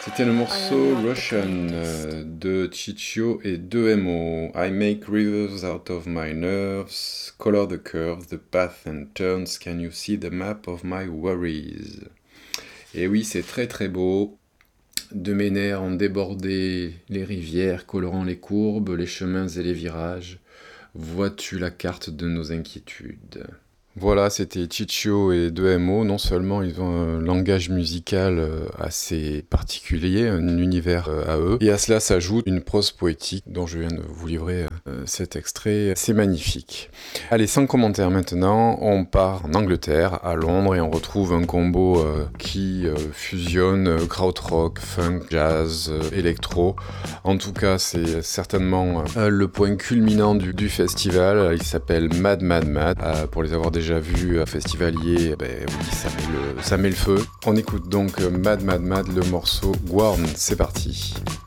C'était le morceau Russian de Chicho et 2MO. I make rivers out of my nerves, color the curves, the path and turns, can you see the map of my worries? Et oui, c'est très très beau. De mes nerfs ont débordé les rivières, colorant les courbes, les chemins et les virages. Vois-tu la carte de nos inquiétudes? Voilà, c'était Chicho et 2MO. Non seulement ils ont un langage musical assez particulier, un univers à eux, et à cela s'ajoute une prose poétique dont je viens de vous livrer cet extrait. C'est magnifique. Allez, sans commentaire maintenant, on part en Angleterre, à Londres, et on retrouve un combo qui fusionne krautrock, funk, jazz, électro. En tout cas, c'est certainement le point culminant du festival. Il s'appelle Mad Mad Mad. Pour les avoir déjà vu festivalier, oui, ça met le feu. On écoute donc Mad Mad Mad, le morceau Guarn, c'est parti.